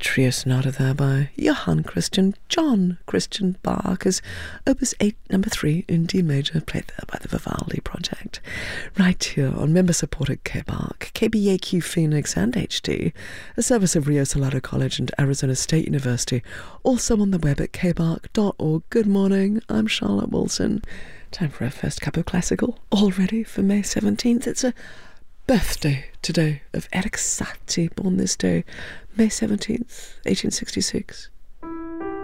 trio sonata there by Johann Christian Bach is Opus 8, number 3 in D major, played there by the Vivaldi Project. Right here on member-supported KBAQ, KBAQ Phoenix and HD, a service of Rio Salado College and Arizona State University, also on the web at kbark.org. Good morning, I'm Charlotte Wilson. Time for our first cup of classical, all ready for May 17th. It's a birthday today of Erik Satie, born this day, May 17th, 1866.